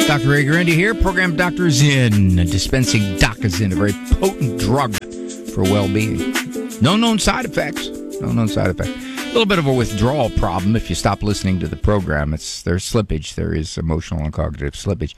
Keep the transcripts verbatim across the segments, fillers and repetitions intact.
Doctor Ray Guarendi here, program Doctor Zin, dispensing Dachazin, a very potent drug for well-being. No known side effects. No known side effects. A little bit of a withdrawal problem if you stop listening to the program. It's There's slippage. There is emotional and cognitive slippage.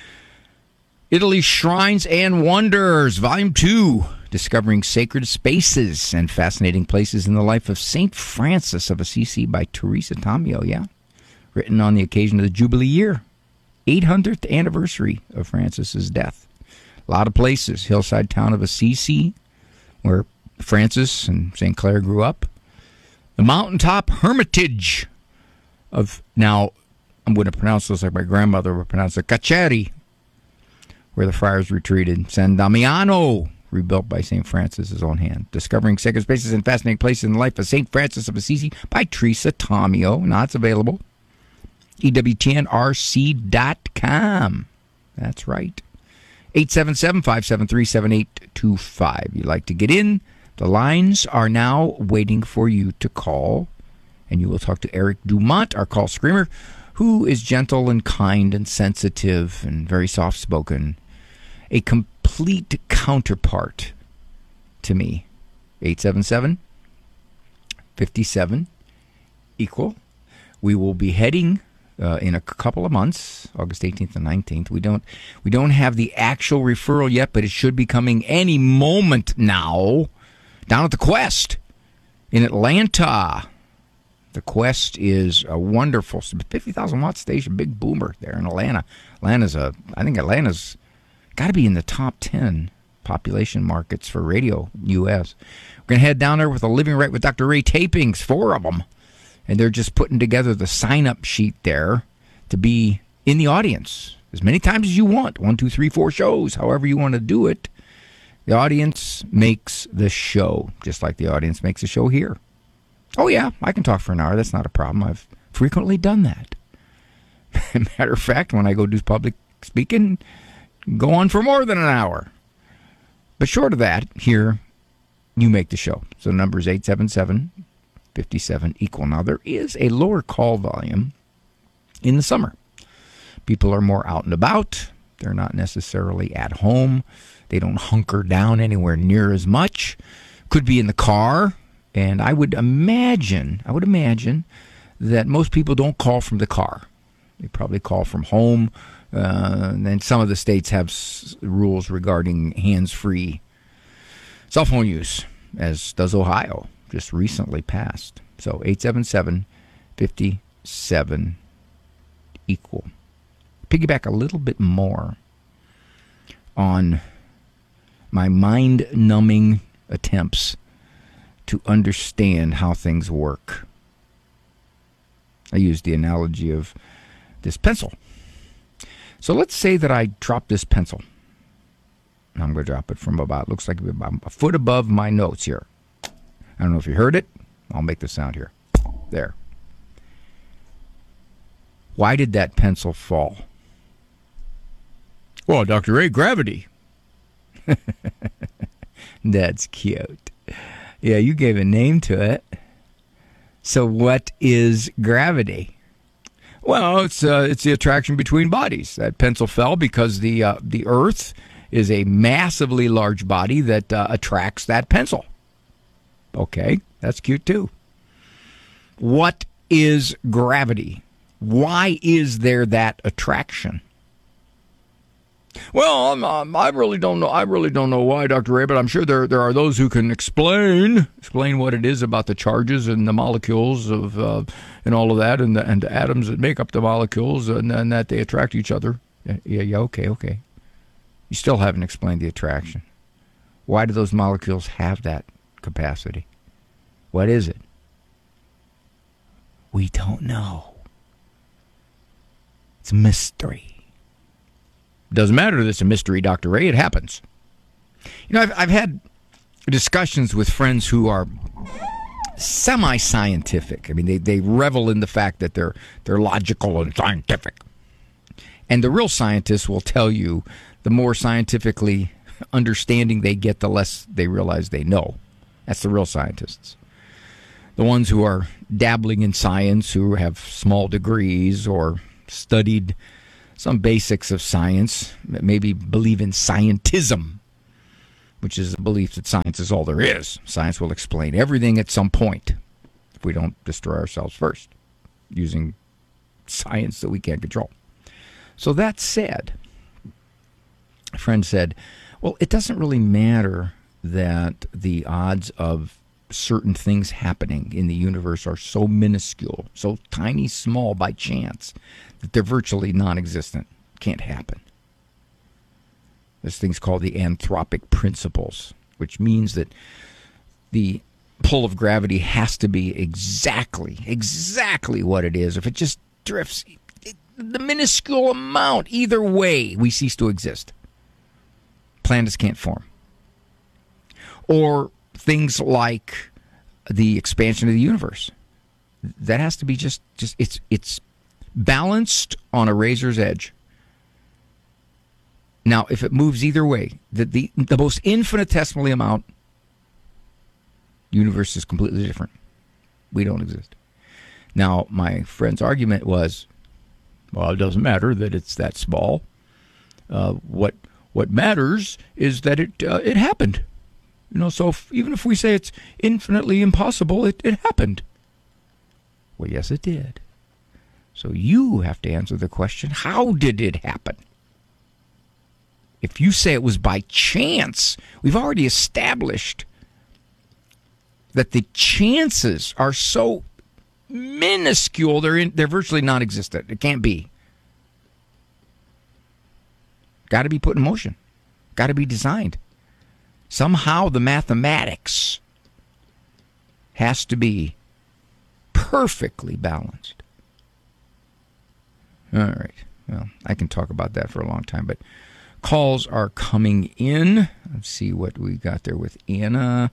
Italy's Shrines and Wonders, Volume two, discovering sacred spaces and fascinating places in the life of Saint Francis of Assisi by Teresa Tomeo, yeah. Written on the occasion of the Jubilee year. eight hundredth anniversary of Francis's death. A lot of places. Hillside town of Assisi, where Francis and Saint Clare grew up. The mountaintop hermitage of, now, I'm going to pronounce this like my grandmother would pronounce it, Cacciari, where the friars retreated. San Damiano, rebuilt by Saint Francis's own hand. Discovering sacred spaces and fascinating places in the life of Saint Francis of Assisi by Teresa Tomeo. Now it's available. E W T N R C dot com. That's right. eight seven seven, five seven three, seven eight two five. You'd like to get in. The lines are now waiting for you to call. And you will talk to Eric Dumont, our call screamer, who is gentle and kind and sensitive and very soft-spoken. A complete counterpart to me. eight seven seven, five seven, equal. We will be heading Uh, in a couple of months, August eighteenth and nineteenth. We don't we don't have the actual referral yet, but it should be coming any moment now. Down at the Quest in Atlanta. The Quest is a wonderful fifty thousand watt station, big boomer there in Atlanta. Atlanta's a, I think Atlanta's got to be in the top ten population markets for radio U S. We're going to head down there with a Living Right with Doctor Ray tapings, four of them. And they're just putting together the sign-up sheet there to be in the audience as many times as you want. One, two, three, four shows, however you want to do it. The audience makes the show, just like the audience makes a show here. Oh, yeah, I can talk for an hour. That's not a problem. I've frequently done that. Matter of fact, when I go do public speaking, go on for more than an hour. But short of that, here, you make the show. So the number is eight seven seven, five seven, equal. Now, there is a lower call volume in the summer. People are more out and about. They're not necessarily at home. They don't hunker down anywhere near as much. Could be in the car. And I would imagine, I would imagine that most people don't call from the car. They probably call from home. Uh, and then some of the states have s- rules regarding hands-free cell phone use, as does Ohio. Just recently passed. So eight seven seven, five seven, equal. Piggyback a little bit more on my mind-numbing attempts to understand how things work. I used the analogy of this pencil. So let's say that I drop this pencil. I'm going to drop it from about, looks like about a foot above my nose here. I don't know if you heard it. I'll make the sound here. There. Why did that pencil fall? Well, Doctor Ray, gravity. That's cute. Yeah, you gave a name to it. So what is gravity? Well, it's uh, it's the attraction between bodies. That pencil fell because the uh, the Earth is a massively large body that uh, attracts that pencil. Okay, that's cute too. What is gravity? Why is there that attraction? Well, I'm, um, I really don't know. I really don't know why, Doctor Ray, but I'm sure there there are those who can explain explain what it is about the charges and the molecules of uh, and all of that, and the, and the atoms that make up the molecules, and, and that they attract each other. Yeah, yeah, yeah, okay, okay. You still haven't explained the attraction. Why do those molecules have that capacity? What is it? We don't know. It's a mystery. Doesn't matter that it's a mystery, Doctor Ray. It happens. You know, I've, I've had discussions with friends who are semi-scientific. I mean, they, they revel in the fact that they're they're logical and scientific. And the real scientists will tell you the more scientifically understanding they get, the less they realize they know. That's the real scientists. The ones who are dabbling in science, who have small degrees or studied some basics of science, maybe believe in scientism, which is the belief that science is all there is. Science will explain everything at some point if we don't destroy ourselves first using science that we can't control. So that said, a friend said, well, it doesn't really matter that the odds of certain things happening in the universe are so minuscule, so tiny, small by chance, that they're virtually non-existent. Can't happen. There's things called the anthropic principles, which means that the pull of gravity has to be exactly, exactly what it is. If it just drifts the minuscule amount, either way, we cease to exist. Planets can't form. Or things like the expansion of the universe. That has to be just, just it's it's balanced on a razor's edge. Now, if it moves either way, the, the, the most infinitesimally amount, universe is completely different. We don't exist. Now, my friend's argument was, well, it doesn't matter that it's that small. Uh, what what matters is that it uh, it happened. You know, so if, even if we say it's infinitely impossible, it, it happened. Well, yes, it did. So you have to answer the question, how did it happen? If you say it was by chance, we've already established that the chances are so minuscule, they're in, they're virtually non-existent. It can't be. Got to be put in motion. Got to be designed. Somehow the mathematics has to be perfectly balanced. All right. Well, I can talk about that for a long time, but calls are coming in. Let's see what we got there with Anna.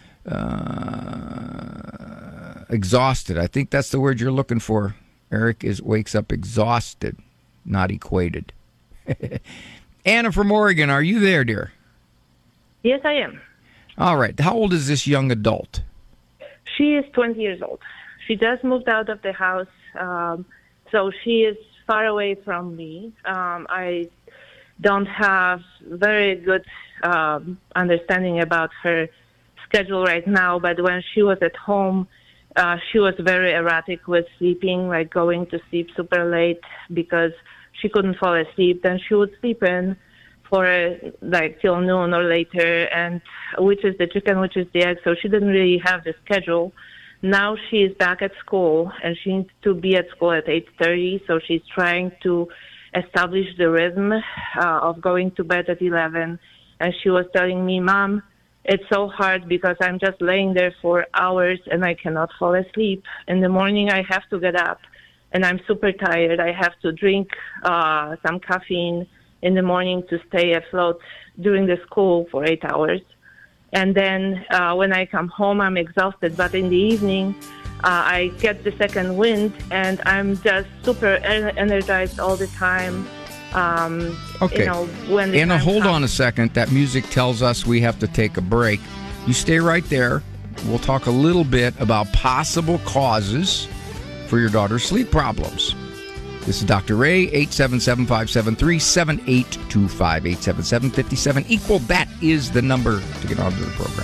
Uh, exhausted. I think that's the word you're looking for. Eric is wakes up exhausted, not equated. Anna from Oregon, are you there, dear? Yes, I am. All right. How old is this young adult? She is twenty years old. She just moved out of the house, um, so she is far away from me. Um, I don't have very good um, understanding about her schedule right now, but when she was at home, uh, she was very erratic with sleeping, like going to sleep super late because she couldn't fall asleep. Then she would sleep in for uh, like till noon or later, and which is the chicken, which is the egg, so she didn't really have the schedule. Now she is back at school, and she needs to be at school at eight thirty, so she's trying to establish the rhythm uh, of going to bed at eleven. And she was telling me, Mom, it's so hard because I'm just laying there for hours and I cannot fall asleep. In the morning, I have to get up, and I'm super tired. I have to drink uh, some caffeine in the morning to stay afloat during the school for eight hours. And then uh, when I come home, I'm exhausted. But in the evening, uh, I get the second wind, and I'm just super energized all the time. Um, okay. You know, when Anna, hold comes. on a second. That music tells us we have to take a break. You stay right there. We'll talk a little bit about possible causes for your daughter's sleep problems. This is Doctor Ray, eight seven seven, five seven three, seven eight two five, eight seven seven, five seven equal. That is the number to get onto the program.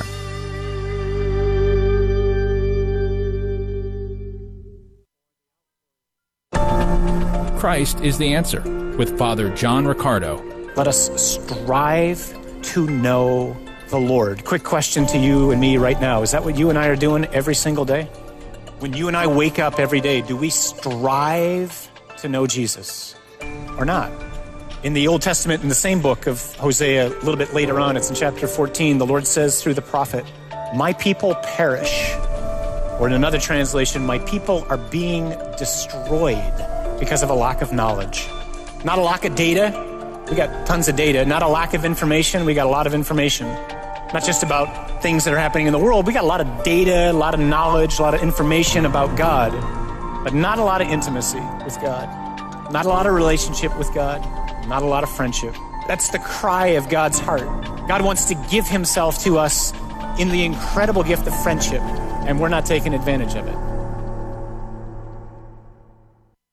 Christ is the answer with Father John Riccardo. Let us strive to know the Lord. Quick question to you and me right now. Is that what you and I are doing every single day? When you and I wake up every day, do we strive to know Jesus or not? In the Old Testament, in the same book of Hosea, a little bit later on, it's in chapter fourteen, the Lord says through the prophet, my people perish. Or in another translation, my people are being destroyed because of a lack of knowledge. Not a lack of data. We got tons of data. Not a lack of information. We got a lot of information. Not just about things that are happening in the world. We got a lot of data, a lot of knowledge, a lot of information about God, but not a lot of intimacy with God. Not a lot of relationship with God. Not a lot of friendship. That's the cry of God's heart. God wants to give himself to us in the incredible gift of friendship, and we're not taking advantage of it.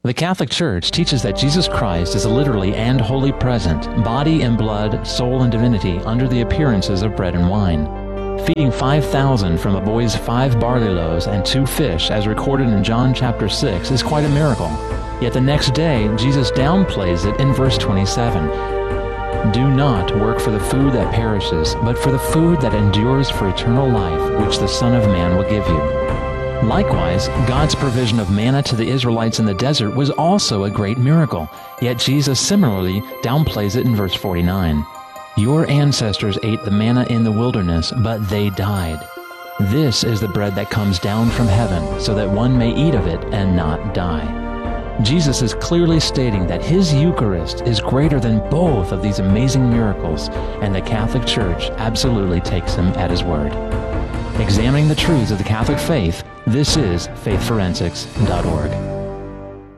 The Catholic Church teaches that Jesus Christ is literally and wholly present, body and blood, soul and divinity, under the appearances of bread and wine. Feeding five thousand from a boy's five barley loaves and two fish, as recorded in John chapter six, is quite a miracle. Yet the next day, Jesus downplays it in verse twenty-seven. Do not work for the food that perishes, but for the food that endures for eternal life, which the Son of Man will give you. Likewise, God's provision of manna to the Israelites in the desert was also a great miracle, yet Jesus similarly downplays it in verse forty-nine. Your ancestors ate the manna in the wilderness, but they died. This is the bread that comes down from heaven, so that one may eat of it and not die. Jesus is clearly stating that his Eucharist is greater than both of these amazing miracles, and the Catholic Church absolutely takes him at his word. Examining the truths of the Catholic faith, this is faith forensics dot org.